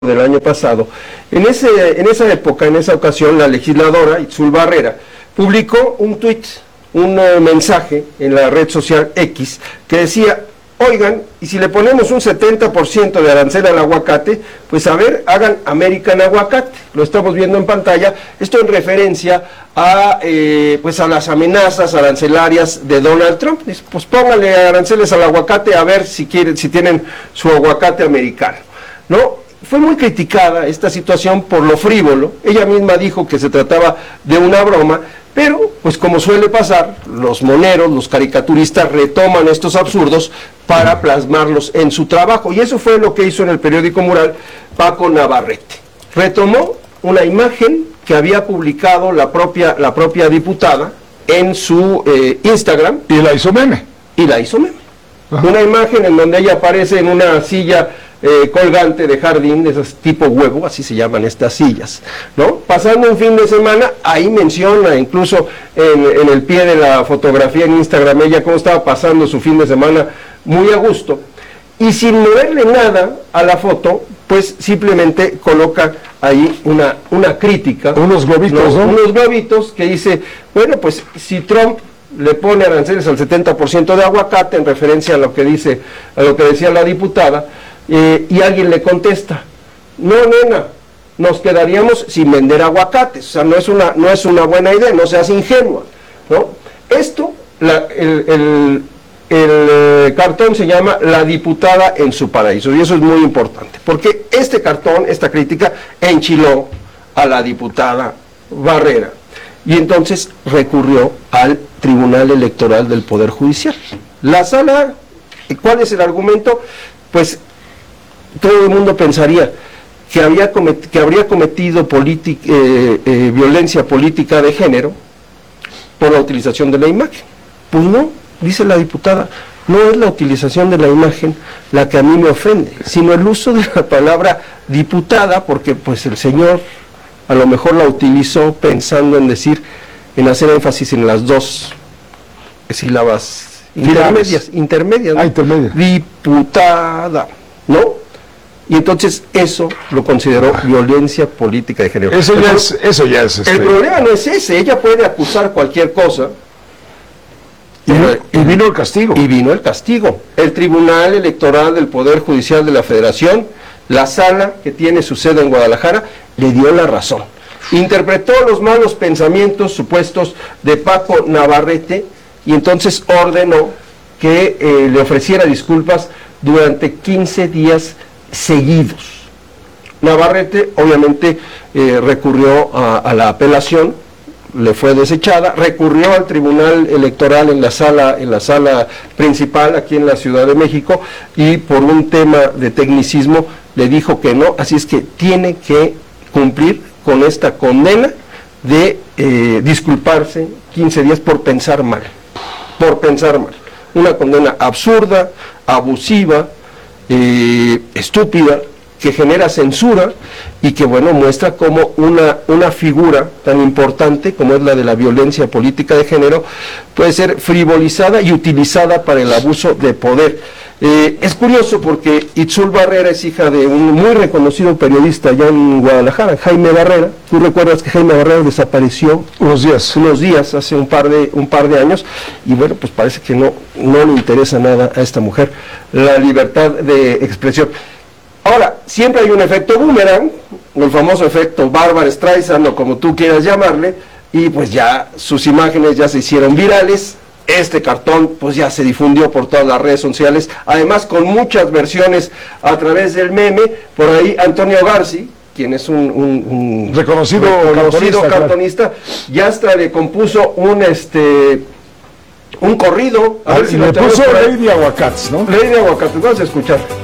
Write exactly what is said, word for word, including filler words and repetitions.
del año pasado. En, ese, en esa época, en esa ocasión, la legisladora Itzul Barrera publicó un tuit, un uh, mensaje en la red social X que decía: oigan, y si le ponemos un setenta por ciento de arancel al aguacate, pues a ver, hagan American Aguacate. Lo estamos viendo en pantalla, esto en referencia a, eh, pues a las amenazas arancelarias de Donald Trump. Dice, pues pónganle aranceles al aguacate a ver si quieren, si tienen su aguacate americano, ¿no? Fue muy criticada esta situación por lo frívolo. Ella misma dijo que se trataba de una broma, pero, pues como suele pasar, los moneros, los caricaturistas retoman estos absurdos para plasmarlos en su trabajo. Y eso fue lo que hizo en el periódico Mural Paco Navarrete. Retomó una imagen que había publicado la propia, la propia diputada en su eh, Instagram. Y la hizo meme. Y la hizo meme. Ajá. Una imagen en donde ella aparece en una silla Eh, colgante de jardín, de esos tipo huevo, así se llaman estas sillas, ¿no? Pasando un fin de semana, ahí menciona, incluso en, en el pie de la fotografía en Instagram, ella cómo estaba pasando su fin de semana muy a gusto, y sin moverle nada a la foto, pues simplemente coloca ahí una, una crítica. Unos globitos, ¿no? ¿no? Unos globitos que dice, bueno, pues si Trump le pone aranceles al setenta por ciento de aguacate, en referencia a lo que dice, a lo que decía la diputada, Eh, y alguien le contesta, no, nena, nos quedaríamos sin vender aguacates, o sea, no es una, no es una buena idea, no seas ingenua, ¿no? Esto, la, el, el, el eh, cartón se llama La diputada en su paraíso, y eso es muy importante, porque este cartón, esta crítica, enchiló a la diputada Barrera, y entonces recurrió al Tribunal Electoral del Poder Judicial. La sala, ¿cuál es el argumento? Pues todo el mundo pensaría que, había comet que habría cometido eh, eh, violencia política de género por la utilización de la imagen. Pues no, dice la diputada, no es la utilización de la imagen la que a mí me ofende, sino el uso de la palabra diputada, porque pues el señor a lo mejor la utilizó pensando en decir, en hacer énfasis en las dos sílabas intermedias, intermedias, ¿no? Ah, intermedias. Diputada, ¿no? Y entonces eso lo consideró violencia política de género. Eso ya el, es... Eso ya es este... El problema no es ese, ella puede acusar cualquier cosa. Y, pero, y vino el castigo. Y vino el castigo. El Tribunal Electoral del Poder Judicial de la Federación, la sala que tiene su sede en Guadalajara, le dio la razón. Interpretó los malos pensamientos supuestos de Paco Navarrete y entonces ordenó que eh, le ofreciera disculpas durante quince días seguidos. Navarrete obviamente eh, recurrió a, a la apelación, le fue desechada, recurrió al Tribunal Electoral en la sala, en la sala principal aquí en la Ciudad de México, y por un tema de tecnicismo le dijo que no, así es que tiene que cumplir con esta condena de eh, disculparse quince días por pensar mal, por pensar mal. Una condena absurda, abusiva, eh, estúpida, que genera censura y que, bueno, muestra cómo una, una figura tan importante como es la de la violencia política de género puede ser frivolizada y utilizada para el abuso de poder. Eh, es curioso porque Itzul Barrera es hija de un muy reconocido periodista allá en Guadalajara, Jaime Barrera. Tú recuerdas que Jaime Barrera desapareció unos días, unos días hace un par de un par de años, y bueno, pues parece que no, no le interesa nada a esta mujer la libertad de expresión. Ahora, siempre hay un efecto boomerang, el famoso efecto Barbra Streisand, o como tú quieras llamarle, y pues ya sus imágenes ya se hicieron virales. Este cartón pues ya se difundió por todas las redes sociales, además con muchas versiones a través del meme. Por ahí Antonio Garci, quien es un, un, un reconocido, reconocido cartonista, cartonista, claro, ya hasta le compuso un este un corrido. A ver si le puso Lady Aguacates, ¿no? Lady Aguacates, vamos a escuchar.